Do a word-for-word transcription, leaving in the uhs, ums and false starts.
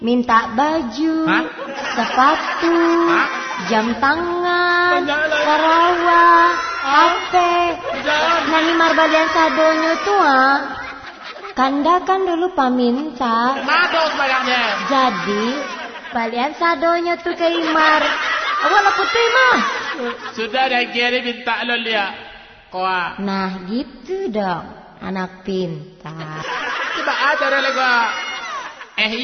Minta baju, Hah? sepatu, Hah? jam tangan, Penjalan. Sarawak, H P. Jangan. Nah himar balian sadonyo tuh ah. Kanda kan dulu paminta. Mado sebayangnya. Jadi balian sadonyo tuh ke himar. Awak lah putih mah. Sudah dah kira minta lo lihat. Kau. Nah gitu dong, anak pintar. Coba aja deh gua. Eh